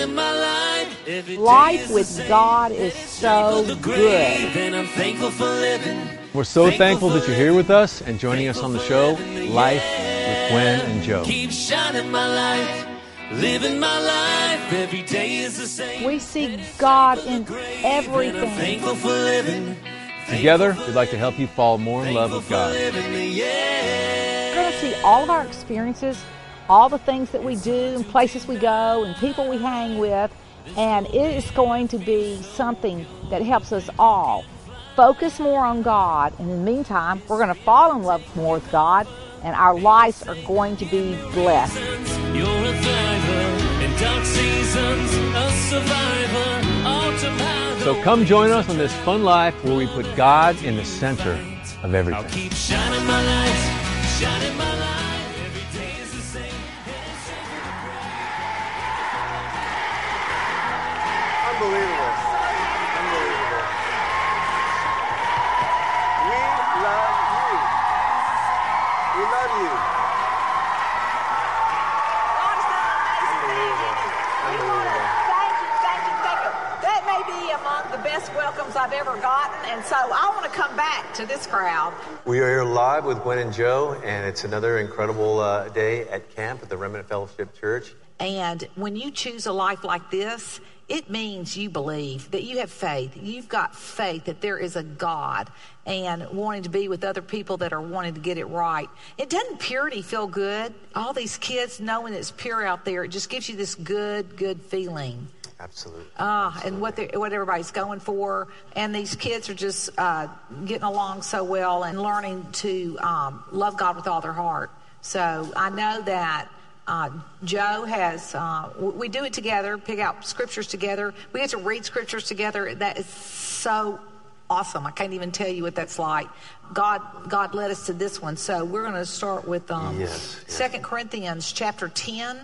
shining my light. Life with God is so good. And I'm thankful for living. We're so thankful that you're here with us and joining us on the show, Life with Gwen and Joe. Keep shining my light. Living my life. Every day is the same. We see God in And I'm everything. thankful for living. Together, we'd like to help you fall more in love with God. We're going to see all of our experiences, all the things that we do and places we go and people we hang with, and it is going to be something that helps us all focus more on God. And in the meantime, we're going to fall in love more with God, and our lives are going to be blessed. You're a thriver in dark seasons, a survivor, autumn high. So come join us on this fun life where we put God in the center of I'll everything. keep shining my light, shining my light. Every day is the same. Unbelievable. Unbelievable. We love you. We love you. Unbelievable. Unbelievable. Thank you. That may be among the best welcomes I've ever gotten, and so I want to come back to this crowd. We are here live with Gwen and Joe, and it's another incredible day at camp at the Remnant Fellowship Church. And when you choose a life like this, it means you believe, that you have faith. You've got faith that there is a God, and wanting to be with other people that are wanting to get it right. It doesn't purity feel good? All these kids knowing it's pure out there, it just gives you this good feeling. Absolutely. And what everybody's going for. And these kids are just getting along so well and learning to love God with all their heart. So I know that Joe has, we do it together, pick out scriptures together. We get to read scriptures together. That is so awesome. I can't even tell you what that's like. God led us to this one. So we're going to start with 2 Corinthians chapter 10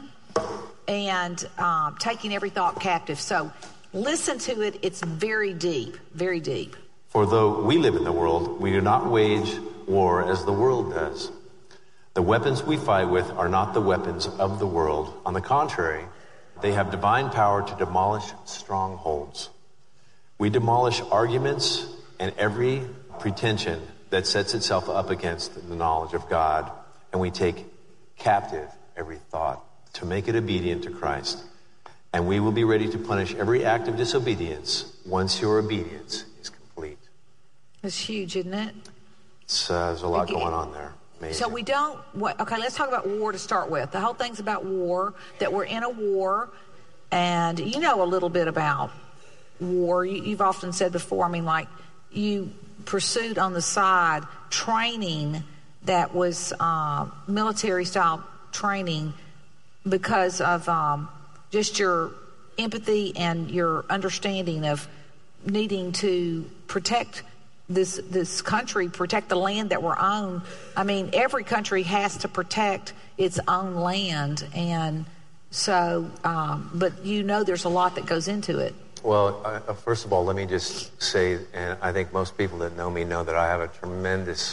and taking every thought captive. So listen to it. It's very deep, very deep. For though we live in the world, we do not wage war as the world does. The weapons we fight with are not the weapons of the world. On the contrary, they have divine power to demolish strongholds. We demolish arguments and every pretension that sets itself up against the knowledge of God, and we take captive every thought to make it obedient to Christ. And we will be ready to punish every act of disobedience once your obedience is complete. It's huge, isn't it? There's a lot going on there. Amazing. So we don't, okay, let's talk about war to start with. The whole thing's about war, that we're in a war, and you know a little bit about war. You've often said before, I mean, like, you pursued on the side training that was military-style training because of just your empathy and your understanding of needing to protect this country, protect the land that we're on. I mean, every country has to protect its own land, and so, but you know there's a lot that goes into it. Well, first of all, let me just say, and I think most people that know me know that I have a tremendous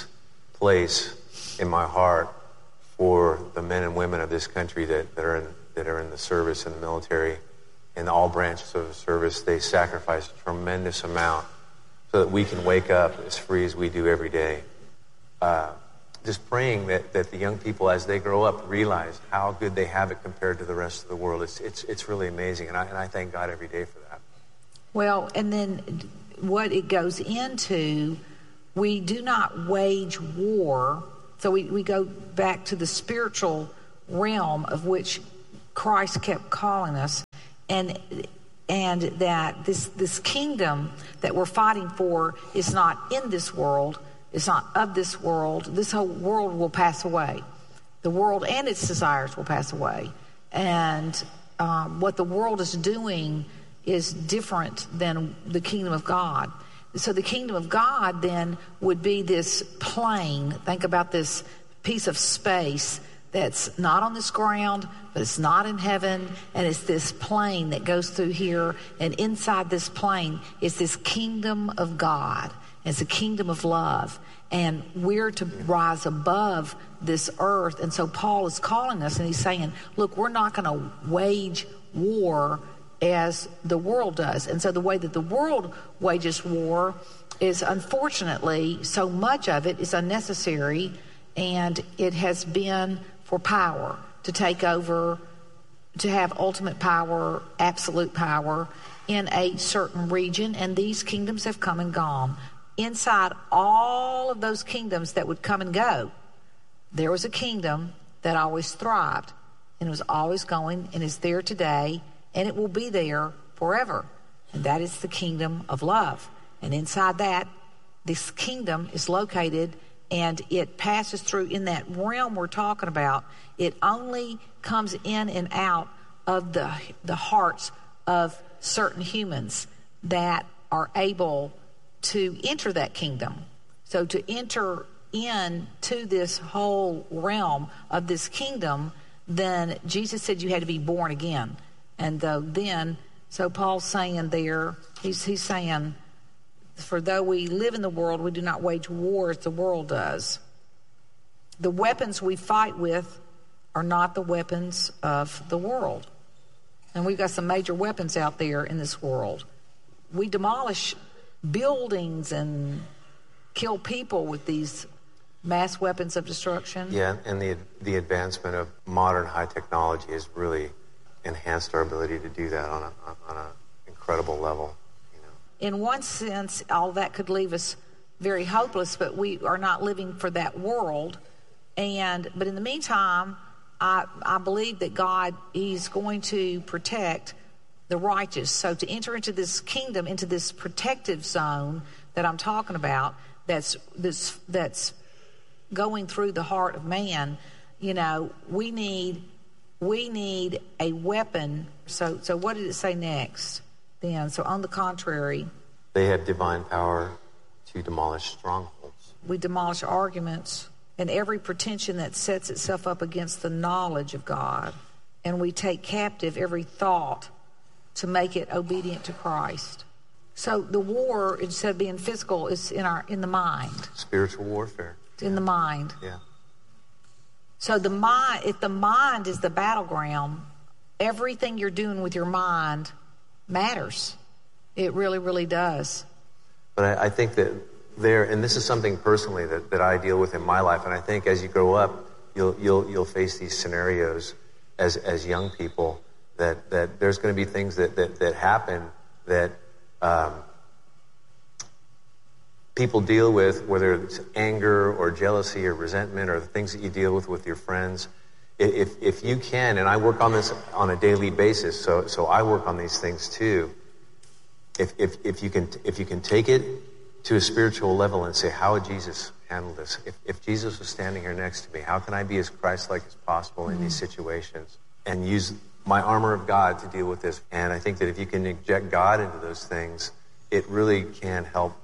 place in my heart for the men and women of this country that are in the service, in the military, in all branches of the service. They sacrifice a tremendous amount so that we can wake up as free as we do every day. Just praying that the young people, as they grow up, realize how good they have it compared to the rest of the world. It's really amazing, and I thank God every day for that. Well, and then what it goes into, we do not wage war. So we go back to the spiritual realm of which Christ kept calling us, and that this kingdom that we're fighting for is not in this world, it's not of this world. This whole world will pass away. The world and its desires will pass away. And what the world is doing is different than the kingdom of God. So the kingdom of God then would be this plane. Think about this piece of space that's not on this ground, but it's not in heaven, and it's this plane that goes through here, and inside this plane is this kingdom of God. It's a kingdom of love, and we're to rise above this earth. And so Paul is calling us, and he's saying, look, we're not going to wage war as the world does. And so the way that the world wages war is, unfortunately, so much of it is unnecessary, and it has been for power, to take over, to have ultimate power, absolute power in a certain region, and these kingdoms have come and gone. Inside all of those kingdoms that would come and go, there was a kingdom that always thrived, and it was always going, and is there today, and it will be there forever. And that is the kingdom of love. And inside that, this kingdom is located, and it passes through in that realm we're talking about. It only comes in and out of the hearts of certain humans that are able to enter that kingdom. So to enter into this whole realm of this kingdom, then Jesus said you had to be born again. And so Paul's saying there, he's saying, for though we live in the world, we do not wage war as the world does. The weapons we fight with are not the weapons of the world. And we've got some major weapons out there in this world. We demolish buildings and kill people with these mass weapons of destruction. Yeah, and the advancement of modern high technology has really enhanced our ability to do that on an incredible level. In one sense, all that could leave us very hopeless, but we are not living for that world. But in the meantime, I believe that God, He's going to protect the righteous. So to enter into this kingdom, into this protective zone that I'm talking about, that's going through the heart of man, we need a weapon. So what did it say next? Then, so on the contrary, they have divine power to demolish strongholds. We demolish arguments and every pretension that sets itself up against the knowledge of God, and we take captive every thought to make it obedient to Christ. So the war, instead of being physical, is in the mind. Spiritual warfare. It's in the mind. Yeah. So the mind, if the mind is the battleground, everything you're doing with your mind matters. It really, really does. But I think that and this is something personally that I deal with in my life, and I think as you grow up, you'll face these scenarios as young people that there's going to be things that happen that people deal with, whether it's anger or jealousy or resentment or the things that you deal with your friends. If you can, and I work on this on a daily basis, so I work on these things too. If you can take it to a spiritual level and say, how would Jesus handle this? If Jesus was standing here next to me, how can I be as Christ-like as possible in these situations and use my armor of God to deal with this? And I think that if you can inject God into those things, it really can help,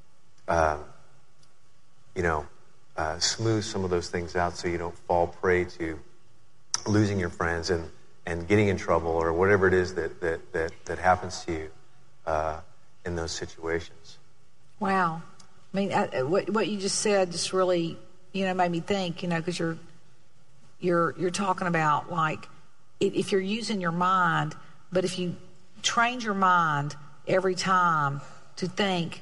smooth some of those things out so you don't fall prey to losing your friends and getting in trouble or whatever it is that happens to you in those situations. Wow. I mean, what you just said just really, made me think, because you're talking about, like, if you're using your mind, but if you trained your mind every time to think,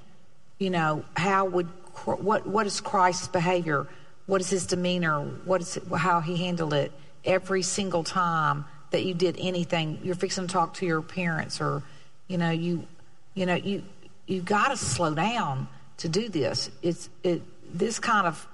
what is Christ's behavior? What is his demeanor? How he handled it? Every single time that you did anything, you're fixing to talk to your parents, or you got to slow down to do this. This kind of,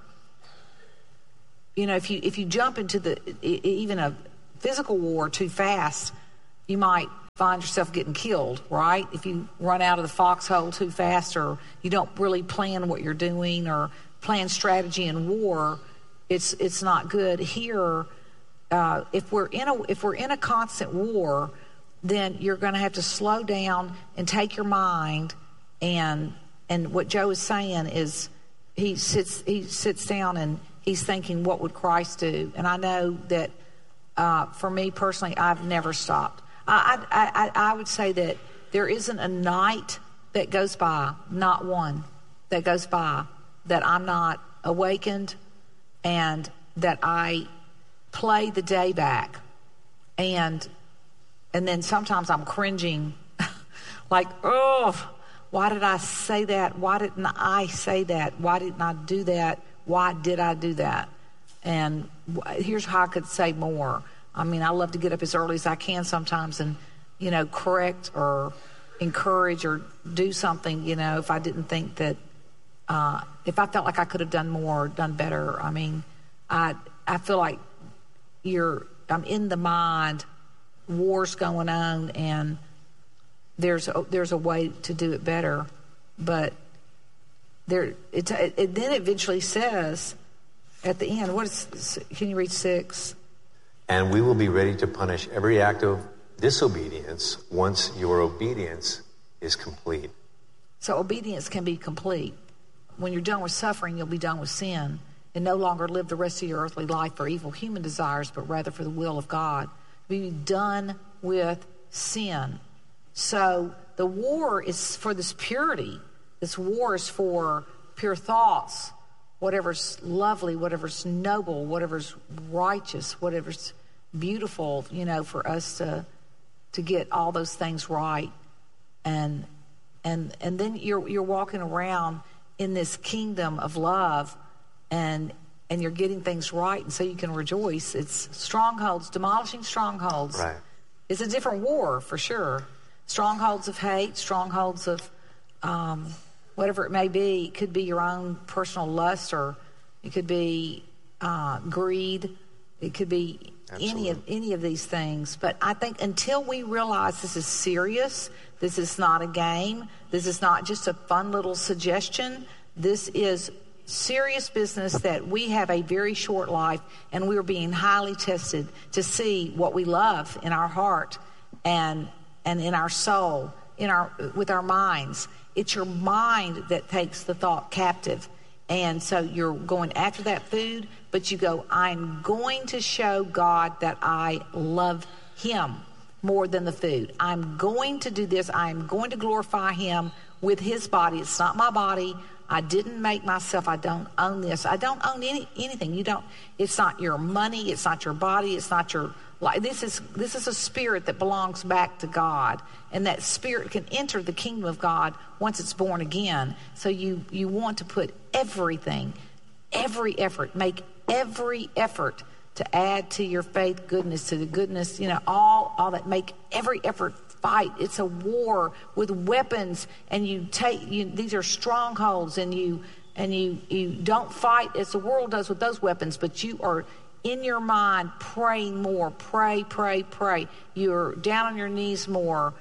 if you jump into even a physical war too fast, you might find yourself getting killed, right? If you run out of the foxhole too fast, or you don't really plan what you're doing or plan strategy in war, it's not good. Here, if we're in a constant war, then you're going to have to slow down and take your mind, and what Joe is saying is he sits down and he's thinking, what would Christ do? And I know that for me personally, I've never stopped. I would say that there isn't a night that goes by, not one that goes by, that I'm not awakened and that I play the day back and and then sometimes I'm cringing, like, oh, why did I say that? Why didn't I say that? Why didn't I do that? Why did I do that? And here's how I could say more. I mean, I love to get up as early as I can sometimes and, correct or encourage or do something, if I didn't think that, if I felt like I could have done more, done better. I mean, I feel like I'm in the mind, war's going on, and there's a way to do it better, but it then eventually says at the end, can you read 6? And we will be ready to punish every act of disobedience once your obedience is complete. So obedience can be complete. When you're done with suffering, you'll be done with sin and no longer live the rest of your earthly life for evil human desires, but rather for the will of God. Be done with sin. So the war is for this purity. This war is for pure thoughts, whatever's lovely, whatever's noble, whatever's righteous, whatever's beautiful, for us to get all those things right. And then you're walking around in this kingdom of love, and you're getting things right, and so you can rejoice. It's strongholds, demolishing strongholds. Right. It's a different war for sure. Strongholds of hate, strongholds of whatever it may be. It could be your own personal lust, or it could be greed. It could be any of these things. But I think until we realize this is serious, this is not a game, this is not just a fun little suggestion, this is serious business, that we have a very short life and we're being highly tested to see what we love in our heart and in our soul, with our minds. It's your mind that takes the thought captive. And so you're going after that food, but you go, I'm going to show God that I love him more than the food. I'm going to do this. I'm going to glorify him with his body. It's not my body. I didn't make myself. I don't own this. I don't own anything. You don't. It's not your money. It's not your body. It's not your life. This is a spirit that belongs back to God, and that spirit can enter the kingdom of God once it's born again. So you want to put everything, every effort, make every effort to add to your faith goodness, to the goodness, all that. Make every effort. Fight. It's a war with weapons, and these are strongholds, and you don't fight as the world does with those weapons, but you are in your mind praying more. Pray. You're down on your knees more.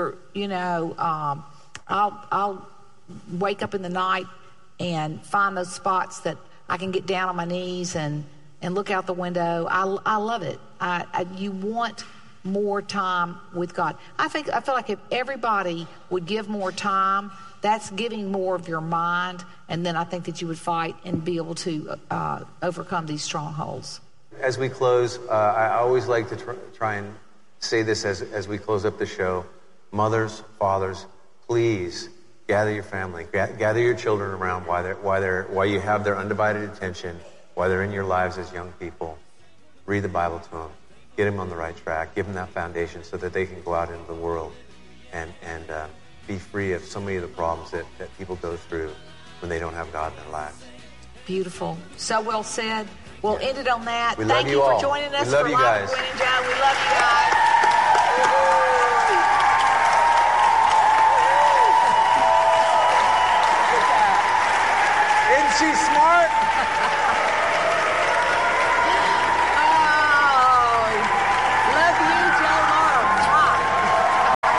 I'll wake up in the night and find those spots that I can get down on my knees and look out the window. I love it. You want more time with God. I feel like if everybody would give more time, that's giving more of your mind, and then I think that you would fight and be able to overcome these strongholds. As we close, I always like to try and say this as we close up the show. Mothers, fathers, please gather your family, gather your children around while you have their undivided attention, while they're in your lives as young people. Read the Bible to them. Get them on the right track. Give them that foundation so that they can go out into the world and be free of so many of the problems that people go through when they don't have God in their lives. Beautiful. So well said. We'll end it on that. Thank you for joining us for Life with Gwen and Joe. We love you guys. Isn't she smart?